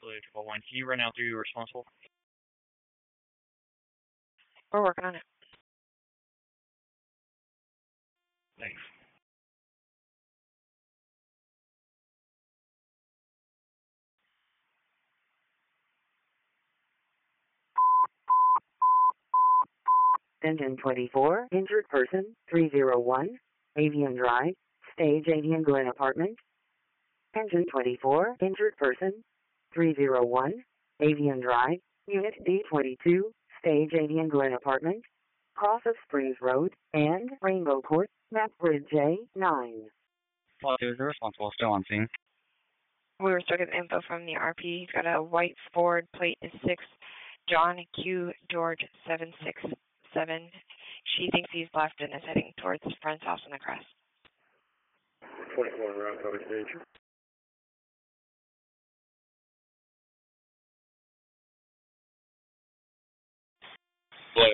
Blue 1. Can you run out through responsible? We're working on it. Thanks. Engine 24, injured person, 301, Avian Drive, Stage Avian Glen Apartment. Engine 24, injured person, 301, Avian Drive, Unit D22, Stage Avian Glen Apartment, Cross of Springs Road, and Rainbow Court, Map Grid J9. Well, is the responsible still on scene? We were still getting info from the RP. He's got a white Ford, plate is 6, John Q. George 767. She thinks he's left and is heading towards his friend's house on the crest. 24 around cover stage. Blue,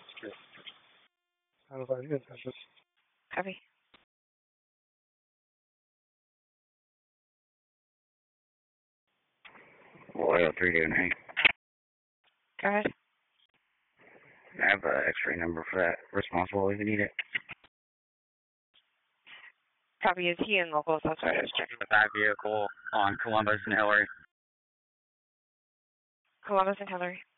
Out of our unit, that's just Copy. Oil 3 doing, hey. Go ahead. I have an X-ray number for that responsible if you need it. Copy. Is he in locals? That's what I was checking. with that vehicle on Columbus and Hillary. Columbus and Hillary.